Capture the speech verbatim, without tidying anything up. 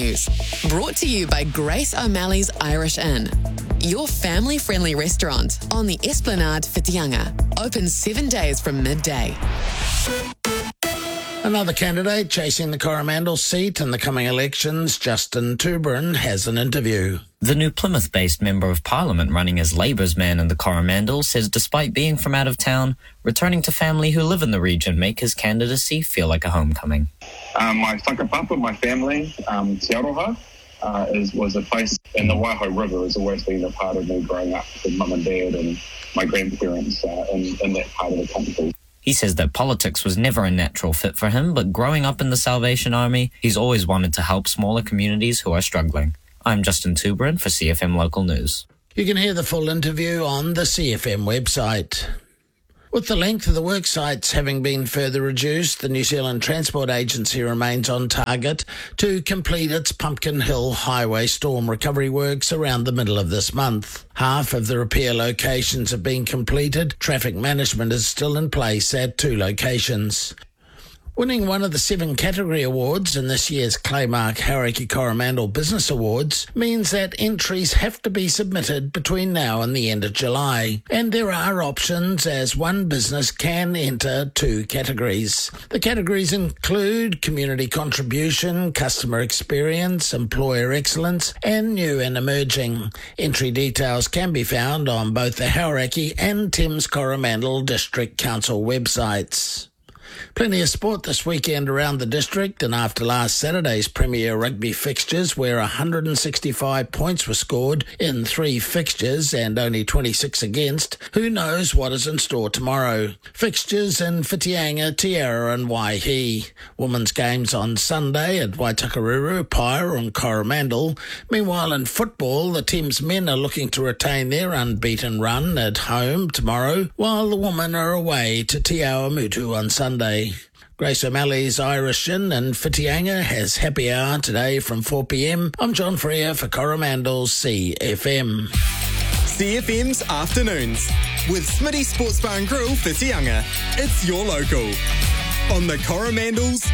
News. Brought to you by Grace O'Malley's Irish Inn. Your family-friendly restaurant on the Esplanade Whitianga. Open seven days from midday. Another candidate chasing the Coromandel seat in the coming elections, Justin Tuberin, has an interview. The new Plymouth-based Member of Parliament running as Labour's man in the Coromandel says despite being from out of town, returning to family who live in the region make his candidacy feel like a homecoming. Um, my whakapapa, my family, um, Te Aroha, uh, is, was a place, and the Waiho River has always been a part of me growing up with mum and dad and my grandparents uh, in, in that part of the country. He says that politics was never a natural fit for him, but growing up in the Salvation Army, he's always wanted to help smaller communities who are struggling. I'm Justin Tuberin for C F M Local News. You can hear the full interview on the C F M website. With the length of the work sites having been further reduced, the New Zealand Transport Agency remains on target to complete its Pumpkin Hill Highway storm recovery works around the middle of this month. Half of the repair locations have been completed. Traffic management is still in place at two locations. Winning one of the seven category awards in this year's Claymark Hauraki Coromandel Business Awards means that entries have to be submitted between now and the end of July. And there are options as one business can enter two categories. The categories include community contribution, customer experience, employer excellence, and new and emerging. Entry details can be found on both the Hauraki and Thames Coromandel District Council websites. Plenty of sport this weekend around the district, and after last Saturday's Premier Rugby fixtures where one hundred sixty-five points were scored in three fixtures and only twenty-six against, who knows what is in store tomorrow. Fixtures in Whitianga, Tiara and Waihi. Women's games on Sunday at Waitakaruru, Pyre and Coromandel. Meanwhile in football, the Thames men are looking to retain their unbeaten run at home tomorrow, while the women are away to Te Awamutu on Sunday. Grace O'Malley's Irish Inn in Whitianga has happy hour today from four p.m. I'm John Freer for Coromandel's C F M. C F M's Afternoons with Smitty Sports Bar and Grill Whitianga. It's your local. On the Coromandel's